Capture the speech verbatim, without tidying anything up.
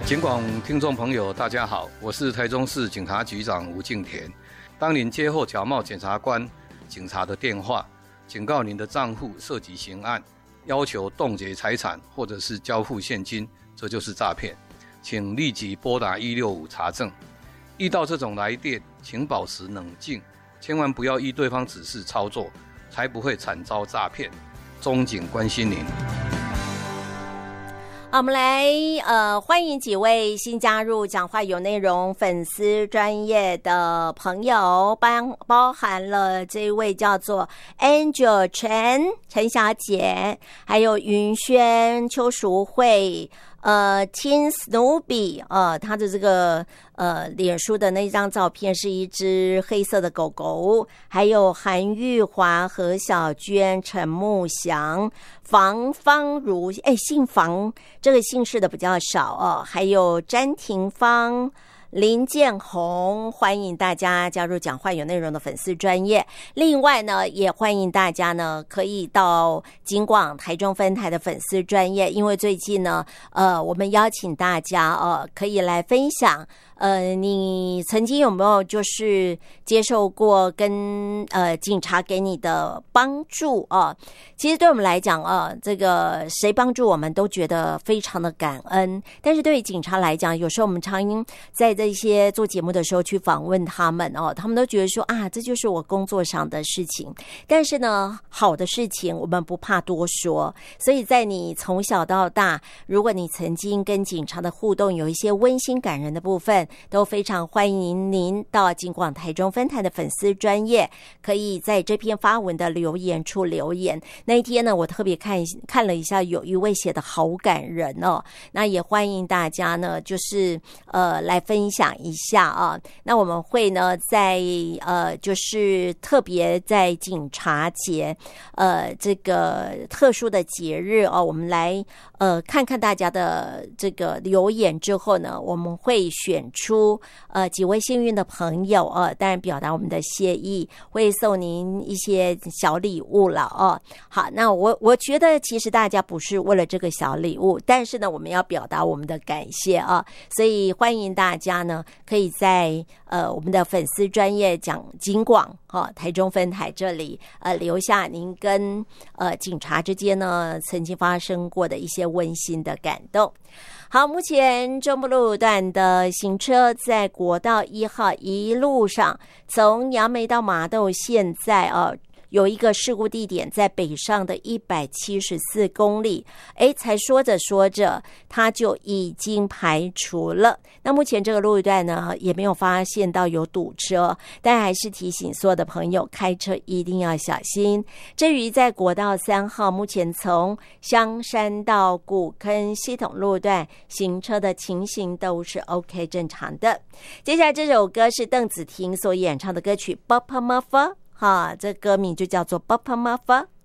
警广听众朋友大家好，我是台中市警察局长吴敬田。当您接获假冒检察官、警察的电话，警告您的账户涉及刑案，要求冻结财产或者是交付现金，这就是诈骗，请立即拨打一六五查证。遇到这种来电，请保持冷静，千万不要依对方指示操作，才不会惨遭诈骗。中警关心您。 好，我们来呃欢迎几位新加入讲话有内容粉丝专业的朋友，包包含了这位叫做 Angel 陈陈小姐，还有云轩、邱淑慧。呃 Tin Snoopy 呃他的这个呃脸书的那张照片是一只黑色的狗狗，还有韩玉华、何小娟、陈木祥、房芳如，哎姓房这个姓氏的比较少哦，还有詹廷芳、林建宏，欢迎大家加入讲话有内容的粉丝专页。另外呢，也欢迎大家呢可以到警广台中分台的粉丝专页，因为最近呢，呃，我们邀请大家呃可以来分享。呃，你曾经有没有就是接受过跟呃警察给你的帮助啊？其实对我们来讲啊，这个谁帮助我们都觉得非常的感恩。但是对于警察来讲，有时候我们常在这些做节目的时候去访问他们哦，他们都觉得说啊，这就是我工作上的事情。但是呢，好的事情我们不怕多说，所以在你从小到大，如果你曾经跟警察的互动有一些温馨感人的部分，都非常欢迎您到警广台中分台的粉丝专页，可以在这篇发文的留言处留言。那一天呢，我特别看看了一下，有一位写的好感人哦，那也欢迎大家呢，就是呃来分享一下啊。那我们会呢，在呃就是特别在警察节呃这个特殊的节日哦，我们来呃看看大家的这个留言之后呢，我们会选出呃几位幸运的朋友呃，当然表达我们的谢意，会送您一些小礼物了哦。好，那我我觉得其实大家不是为了这个小礼物，但是呢，我们要表达我们的感谢啊，所以欢迎大家呢可以在呃我们的粉丝专页讲警广哈台中分台这里呃留下您跟呃警察之间呢曾经发生过的一些温馨的感动。好，目前中部路段的行车在国道一号一路上，从杨梅到麻豆，现在啊有一个事故地点在北上的一百七十四公里，诶，才说着说着它就已经排除了。那目前这个路段呢也没有发现到有堵车，但还是提醒所有的朋友开车一定要小心。至于在国道三号，目前从香山到古坑系统路段行车的情形都是 OK 正常的。接下来这首歌是邓紫婷所演唱的歌曲 Papa Maffa， 哈，这歌名就叫做 Papa Maffa。